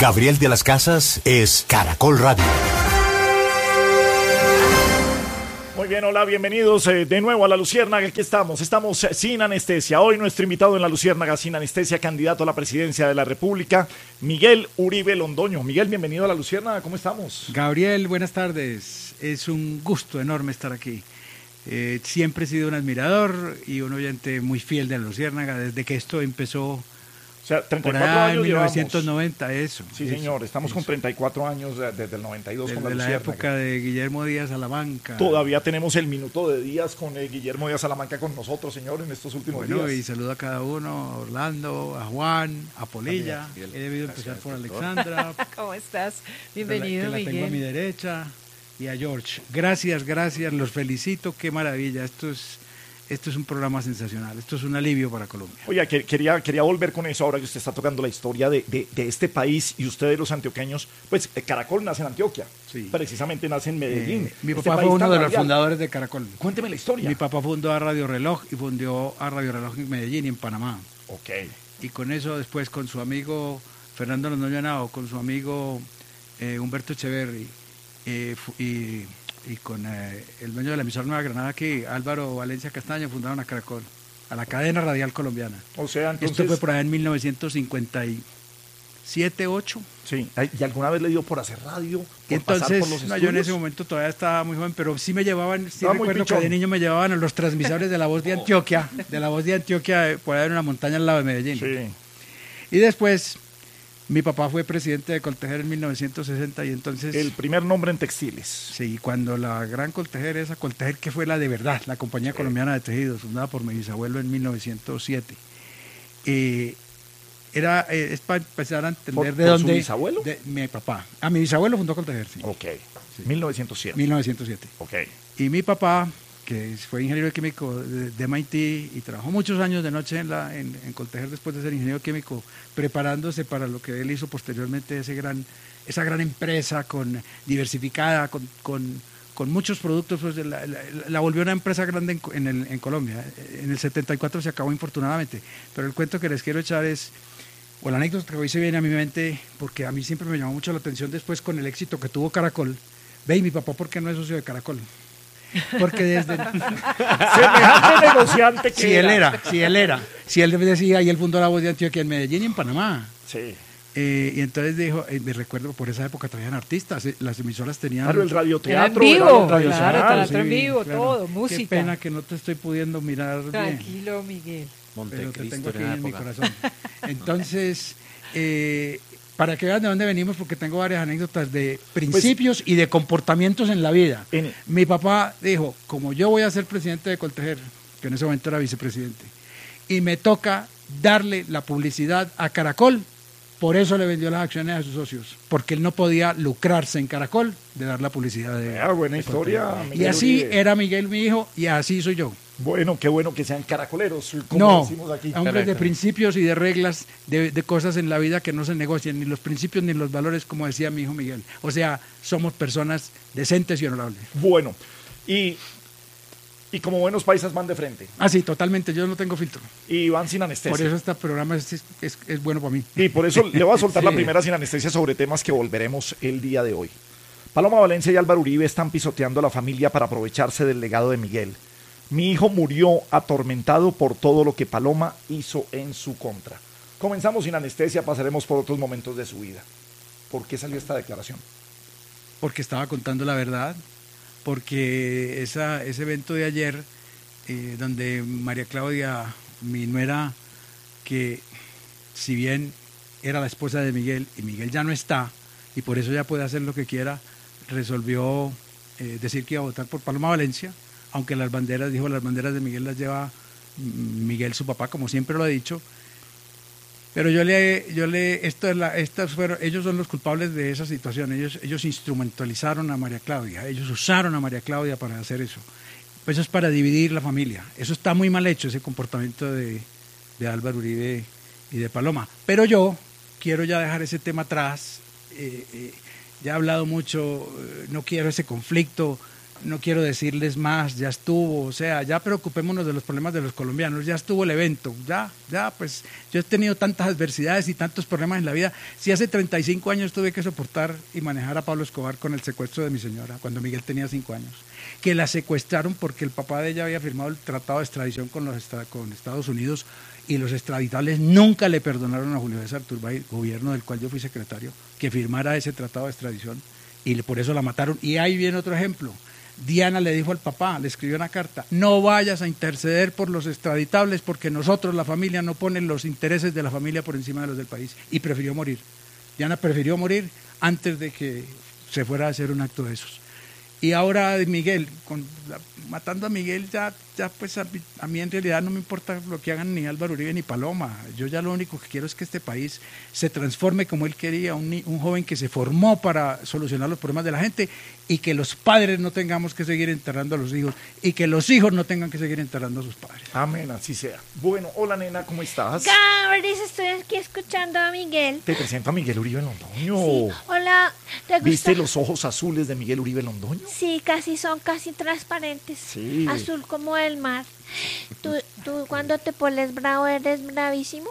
Gabriel de las Casas es Caracol Radio. Muy bien, hola, bienvenidos de nuevo a La Luciérnaga. Aquí estamos sin anestesia. Hoy nuestro invitado en La Luciérnaga sin anestesia, candidato a la presidencia de la República, Miguel Uribe Londoño. Miguel, bienvenido a La Luciérnaga, ¿cómo estamos? Gabriel, buenas tardes. Es un gusto enorme estar aquí. Siempre he sido un admirador y un oyente muy fiel de La Luciérnaga desde que esto empezó. O sea, 34 por allá años en 1990, eso. Sí, señor, estamos con 34 años desde el 92 desde con La la Luciérnaga. época de Guillermo Díaz Salamanca. Todavía tenemos el minuto de Díaz con Guillermo Díaz Salamanca con nosotros, señor, en estos últimos días. Y saludo a cada uno, a Orlando, a Juan, a Polilla. He debido empezar por Alexandra. ¿Cómo estás? Bienvenido, que la Miguel. tengo a mi derecha. Y a George. Gracias, los felicito, qué maravilla. Esto es un programa sensacional, esto es un alivio para Colombia. Oye, quería volver con eso ahora que usted está tocando la historia de este país y ustedes los antioqueños. Pues Caracol nace en Antioquia, sí. Precisamente nace en Medellín. Mi papá fue uno de los fundadores de Caracol. Cuénteme la historia. Mi papá fundó a Radio Reloj y fundó a Radio Reloj en Medellín y en Panamá. Ok. Y con eso después con su amigo Fernando Londoño Henao, con su amigo Humberto Echeverry y con el dueño de la emisora Nueva Granada aquí, Álvaro Valencia Castaño, fundaron a Caracol, a la cadena radial colombiana. O sea, entonces... Esto fue por allá en 1957, 8. Sí, ¿y alguna vez le dio por hacer radio? Por Entonces, pasar por los estudios? yo en ese momento todavía estaba muy joven, pero sí me llevaban, recuerdo que de niño me llevaban a los transmisores de La Voz de Antioquia, por allá en una montaña al lado de Medellín. Sí. Y después... Mi papá fue presidente de Coltejer en 1960 y entonces... El primer nombre en textiles. Sí, cuando la gran Coltejer, esa Coltejer que fue la de verdad, la Compañía Colombiana de Tejidos, fundada por mi bisabuelo en 1907. Es para empezar a entender de dónde... ¿Su bisabuelo? De mi papá. Mi bisabuelo fundó Coltejer, sí. Ok, sí. 1907. 1907. Ok. Y mi papá, que fue ingeniero químico de MIT y trabajó muchos años de noche en Coltejer después de ser ingeniero químico, preparándose para lo que él hizo posteriormente, esa gran empresa diversificada, con muchos productos, pues la volvió una empresa grande en Colombia. En el 74 se acabó infortunadamente, pero el cuento que les quiero echar o la anécdota que hoy se viene a mi mente, porque a mí siempre me llamó mucho la atención después con el éxito que tuvo Caracol. Ve, y mi papá, ¿por qué no es socio de Caracol? Porque desde semejante negociante que si él decía, y él fundó La Voz de Antioquia en Medellín y en Panamá. Sí. Y entonces dijo, me recuerdo, por esa época traían artistas, las emisoras tenían... Claro, el radioteatro, en vivo, el radio teatro en sí, vivo, claro. todo, música. Qué pena que no te estoy pudiendo mirar Tranquilo, Miguel. Pero te tengo aquí en mi corazón. Entonces, para que vean de dónde venimos, porque tengo varias anécdotas de principios y de comportamientos en la vida. Mi papá dijo, como yo voy a ser presidente de Coltejer, que en ese momento era vicepresidente, y me toca darle la publicidad a Caracol, por eso le vendió las acciones a sus socios, porque él no podía lucrarse en Caracol de dar la publicidad buena historia. Y así era Miguel, mi hijo, y así soy yo. Bueno, qué bueno que sean caracoleros, como decimos aquí. Hombres de principios y de reglas, de cosas en la vida que no se negocian, ni los principios ni los valores, como decía mi hijo Miguel. O sea, somos personas decentes y honorables. Bueno, y como buenos paisas van de frente. Sí, totalmente, yo no tengo filtro. Y van sin anestesia. Por eso este programa es bueno para mí. Y por eso le voy a soltar la primera sin anestesia sobre temas que volveremos el día de hoy. Paloma Valencia y Álvaro Uribe están pisoteando a la familia para aprovecharse del legado de Miguel. Mi hijo murió atormentado por todo lo que Paloma hizo en su contra. Comenzamos sin anestesia, pasaremos por otros momentos de su vida. ¿Por qué salió esta declaración? Porque estaba contando la verdad, porque ese evento de ayer, donde María Claudia, mi nuera, que si bien era la esposa de Miguel, y Miguel ya no está, y por eso ya puede hacer lo que quiera, resolvió decir que iba a votar por Paloma Valencia, aunque las banderas de Miguel las lleva Miguel, su papá, como siempre lo ha dicho. Pero ellos son los culpables de esa situación. Ellos instrumentalizaron a María Claudia, ellos usaron a María Claudia para hacer eso. Pues eso es para dividir la familia. Eso está muy mal hecho, ese comportamiento de Álvaro Uribe y de Paloma. Pero yo quiero ya dejar ese tema atrás. Ya he hablado mucho, no quiero ese conflicto. no quiero decirles más, ya estuvo, o sea, ya preocupémonos de los problemas de los colombianos, ya estuvo el evento, ya, pues yo he tenido tantas adversidades y tantos problemas en la vida. Si hace 35 años tuve que soportar y manejar a Pablo Escobar con el secuestro de mi señora, cuando Miguel tenía 5 años, que la secuestraron porque el papá de ella había firmado el tratado de extradición con Estados Unidos y los extraditables nunca le perdonaron a Julio César Turbay, gobierno del cual yo fui secretario, que firmara ese tratado de extradición y por eso la mataron. Y ahí viene otro ejemplo. Diana le dijo al papá, le escribió una carta: no vayas a interceder por los extraditables porque nosotros, la familia, no ponen los intereses de la familia por encima de los del país. Y prefirió morir. Diana prefirió morir antes de que se fuera a hacer un acto de esos. Y ahora Miguel, matando a Miguel, ya pues a mí en realidad no me importa lo que hagan ni Álvaro Uribe ni Paloma. Yo ya lo único que quiero es que este país se transforme como él quería, un joven que se formó para solucionar los problemas de la gente, y que los padres no tengamos que seguir enterrando a los hijos y que los hijos no tengan que seguir enterrando a sus padres. Amén, así sea. Bueno, hola nena, ¿cómo estás? Gabriel, estoy aquí escuchando a Miguel. Te presento a Miguel Uribe Londoño. Sí. Hola, ¿te gusta? ¿Viste los ojos azules de Miguel Uribe Londoño? Sí, son casi transparentes. Sí. Azul como el mar. ¿Tú cuando te pones bravo eres bravísimo?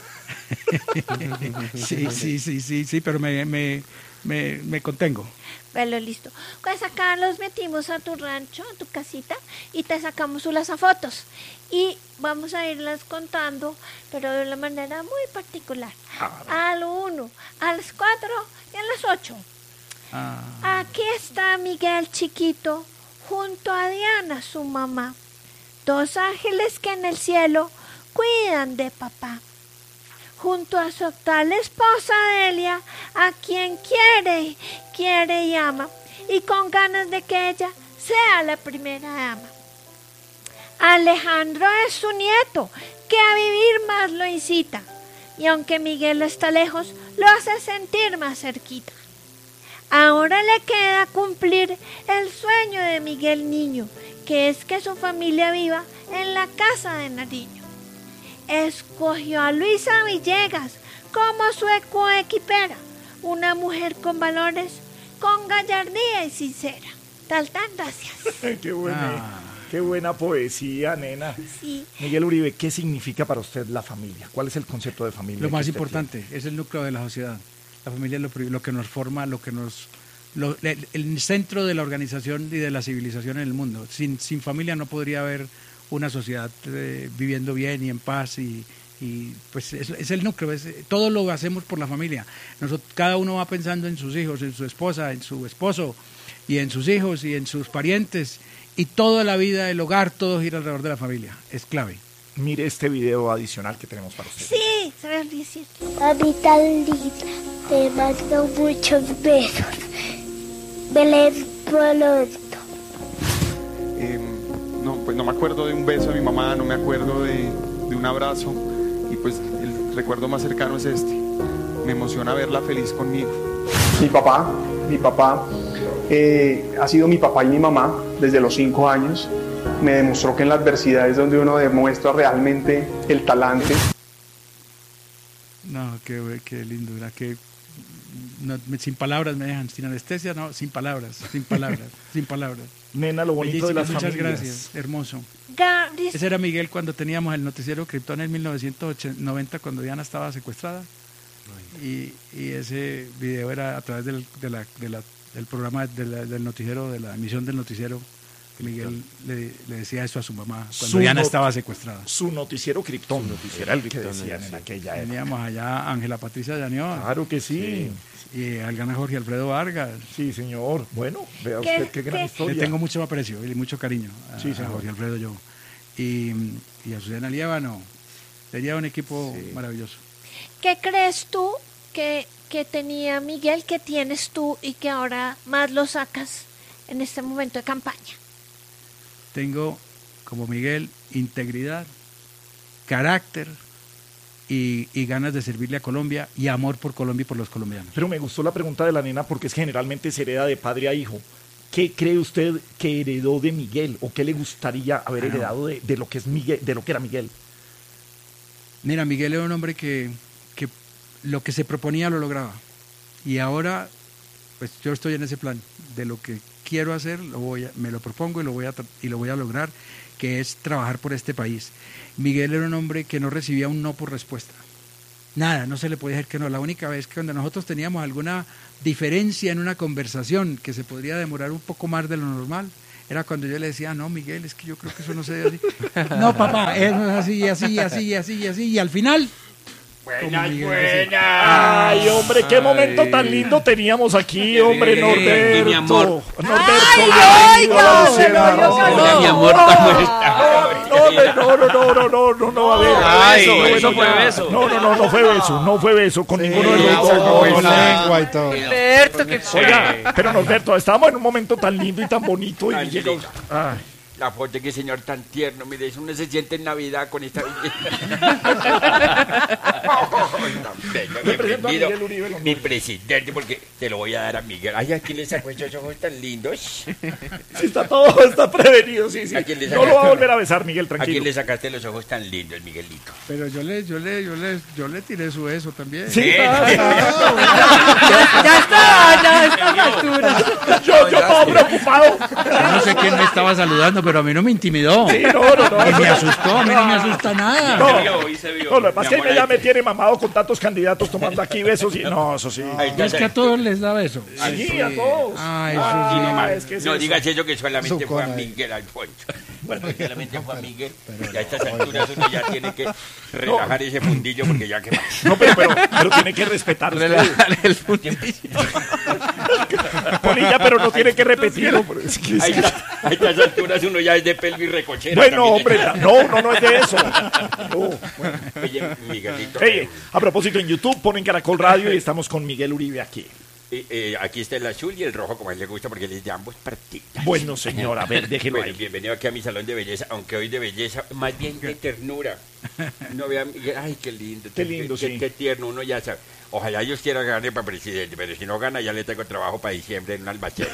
Sí, pero me contengo. Bueno, listo. Pues acá los metimos a tu rancho, a tu casita, y te sacamos unas fotos. Y vamos a irlas contando, pero de una manera muy particular. Al 1, a las 4 y a las 8. Aquí está Miguel chiquito, junto a Diana, su mamá. 2 ángeles que en el cielo cuidan de papá. Junto a su actual esposa Delia, a quien quiere y ama, y con ganas de que ella sea la primera dama. Alejandro es su nieto, que a vivir más lo incita, y aunque Miguel está lejos, lo hace sentir más cerquita. Ahora le queda cumplir el sueño de Miguel niño, que es que su familia viva en la casa de Nariño. Escogió a Luisa Villegas como su coequipera, una mujer con valores, con gallardía y sincera. Tan gracias. Qué buena poesía, nena. Sí. Miguel Uribe, ¿qué significa para usted la familia? ¿Cuál es el concepto de familia? Lo más usted importante, tiene? es el núcleo de la sociedad. La familia es lo que nos forma, el centro de la organización y de la civilización en el mundo. Sin familia no podría haber una sociedad viviendo bien y en paz, y pues es el núcleo, todo lo hacemos por la familia. Cada uno va pensando en sus hijos, en su esposa, en su esposo, y en sus hijos y en sus parientes, y toda la vida, el hogar, todo gira alrededor de la familia, es clave. Mire este video adicional que tenemos para usted. Sí, se ve bien. Mami tan linda, te mando muchos besos. Belén Pronto. No, pues no me acuerdo de un beso de mi mamá, no me acuerdo de un abrazo, y pues el recuerdo más cercano es este. Me emociona verla feliz conmigo. Mi papá ha sido mi papá y mi mamá desde los 5 años. Me demostró que en la adversidad es donde uno demuestra realmente el talante. No, qué lindo, ¿verdad? Sin palabras me dejan, sin anestesia, no, sin palabras. Nena, lo bonito de las Muchas familias. gracias, hermoso. Gabriel, Ese era Miguel cuando teníamos el noticiero Krypton en 1990, cuando Diana estaba secuestrada. Y ese video era a través del programa del noticiero, de la emisión del noticiero, que Miguel le decía eso a su mamá cuando Diana estaba secuestrada. Su noticiero Krypton, era el que decían en aquella época. Teníamos allá a Ángela Patricia Llanió. Claro que sí. Y al gran Jorge Alfredo Vargas. Sí, señor. Bueno, vea usted qué gran historia. Le tengo mucho aprecio y mucho cariño a señor. Jorge Alfredo yo. Y a Susana Liévano. Tenía un equipo maravilloso. ¿qué crees tú que tenía Miguel, que tienes tú y que ahora más lo sacas en este momento de campaña? Tengo, como Miguel, integridad, carácter y ganas de servirle a Colombia, y amor por Colombia y por los colombianos. Pero me gustó la pregunta de la nena porque es que generalmente se hereda de padre a hijo. ¿Qué cree usted que heredó de Miguel o qué le gustaría haber heredado de lo que es Miguel, de lo que era Miguel? Mira, Miguel era un hombre que lo que se proponía lo lograba. Y ahora, pues yo estoy en ese plan de lo que quiero hacer, me lo propongo y lo voy a lograr, que es trabajar por este país. Miguel era un hombre que no recibía un no por respuesta. Nada, no se le podía decir que no. La única vez que cuando nosotros teníamos alguna diferencia en una conversación que se podría demorar un poco más de lo normal, era cuando yo le decía, no, Miguel, es que yo creo que eso no se debe así. No, papá, eso es así, así, y al final... Buenas. Ay, hombre, qué momento tan lindo teníamos aquí, hombre, Norberto. Mi amor. Norberto, Hola, mi amor, ¿cómo está? No, a ver. Ay, eso fue beso. No fue beso con ninguno de los dos. Con la lengua y todo. Norberto, qué Oiga, pero Norberto, estábamos en un momento tan lindo y tan bonito y llega... Ay. La foto de qué señor tan tierno, mire, eso no se siente en Navidad con esta Le presento a Miguel Uribe. mi presidente, porque te lo voy a dar a Miguel. Ay, aquí le sacó esos ojos tan lindos. Sí, está prevenido, sí. ¿A quién le No lo va a volver a besar, Miguel, ¿A tranquilo. quién le sacaste los ojos tan lindos, Miguelito? Pero yo le tiré su eso también. Sí, Ya está a esta altura. yo estaba preocupado. Yo no sé quién me estaba saludando, pero a mí no me intimidó. Sí, no. Y me asustó, a mí no me asusta nada. No, lo que pasa es que ya me tiene mamado con tantos candidatos tomando aquí besos y... No, eso sí. Es que a todos les da beso. Sí, a todos. Es que es No eso. digas eso que solamente fue a Sucona ahí. Miguel Alfonso. Bueno, solamente fue a Miguel. Y a estas alturas uno ya tiene que relajar ese fundillo porque ya que más. No, pero tiene que respetar usted. el fundillo. Polilla, pero no tiene que repetirlo. Pero es que sí. A estas alturas uno ya es de pelvis recochera. Bueno, también. hombre, no es de eso. No. Oye, Miguelito. Hey, a propósito, en YouTube ponen Caracol Radio y estamos con Miguel Uribe aquí. Aquí está el azul y el rojo, como a él le gusta, porque él es de ambos partidos. Bueno, señor, a ver, déjelo Bueno, ahí. bienvenido aquí a mi salón de belleza, aunque hoy de belleza, más bien de ternura. No vea, ay, qué lindo. Qué lindo, sí. Qué tierno, uno ya sabe. Ojalá Dios quiera ganar para presidente, pero si no gana, ya le tengo trabajo para diciembre en un albacete.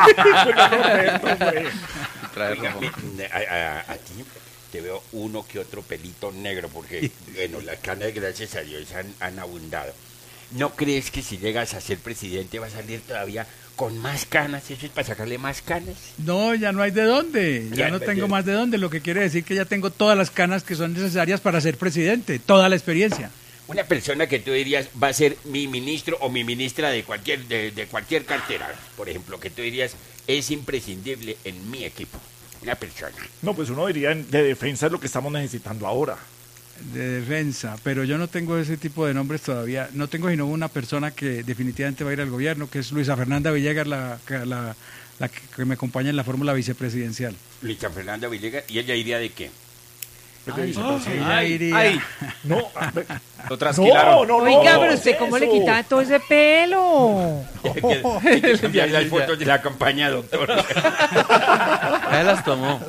A ti te veo uno que otro pelito negro, porque, bueno, las canas, gracias a Dios, han abundado. ¿No crees que si llegas a ser presidente va a salir todavía con más canas? ¿Eso es para sacarle más canas? No, ya no hay de dónde. Ya no tengo más de dónde. Lo que quiere decir que ya tengo todas las canas que son necesarias para ser presidente. Toda la experiencia. Una persona que tú dirías va a ser mi ministro o mi ministra de cualquier cartera, por ejemplo, que tú dirías es imprescindible en mi equipo. Una persona. No, pues uno diría de defensa es lo que estamos necesitando ahora. De defensa, pero yo no tengo ese tipo de nombres todavía. No tengo sino una persona que definitivamente va a ir al gobierno, que es Luisa Fernanda Villegas, la que me acompaña en la fórmula vicepresidencial. Luisa Fernanda Villegas, ¿y ella iría de qué? Ella iría... No, Lo trasquilaron. no. Oiga, pero usted cómo le quita todo ese pelo. Hay que cambiar las fotos de la campaña, doctor. Él las tomó.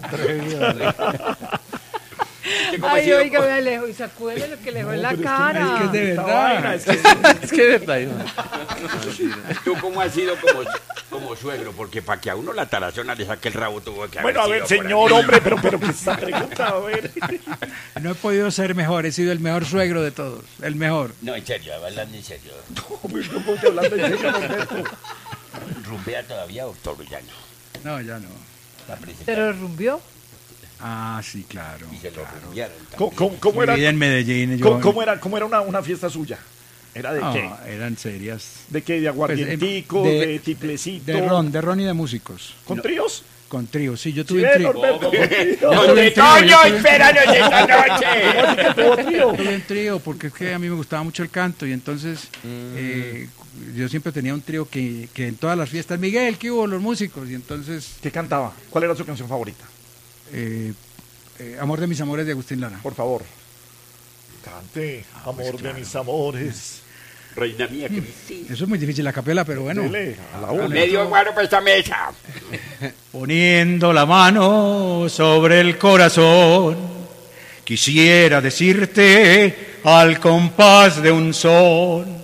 Ay, oiga, vea lejos y sacúdele lo que le dejó en la cara. Es que es de verdad. Es que Es que de verdad. ¿Tú cómo has sido como suegro? Porque para que a uno la tarazona le saque el rabo tuvo que haber bueno, a ver, sido por señor, ahí. hombre, pero que esta pregunta, a ver. No he podido ser mejor, he sido el mejor suegro de todos, el mejor. No, en serio, hablando en serio. ¿Cómo te hablando en serio, Norberto? ¿Rumbea todavía, doctor Villano? No, ya no. La presentación. Pero rumbió. Ah, sí, claro. Y se lo rumbearon ¿Cómo Mi era? vida en Medellín. yo- ¿Cómo era una fiesta suya? ¿Era de qué? No, eran serias. ¿De qué? ¿De aguardientico? Pues, ¿De tiplecito? De ron y de músicos. ¿Con tríos? Con trío, sí, yo Sí, tuve un trío. Norberto, con trío. ¡Donde Toño, espéranos esta noche! ¿Cómo que tuvo trío? Tuve un trío porque es que a mí me gustaba mucho el canto y entonces yo siempre tenía un trío que en todas las fiestas, Miguel, ¿qué hubo? Los músicos. Y entonces, ¿Qué cantaba? ¿Cuál era su canción favorita? Amor de mis amores de Agustín Lara. Por favor. Cante, amor de mis amores. Reina mía, que sí. Eso es muy difícil la capela, pero bueno. Dele, a la una. Medio guaro para esta mesa. Poniendo la mano sobre el corazón, quisiera decirte al compás de un son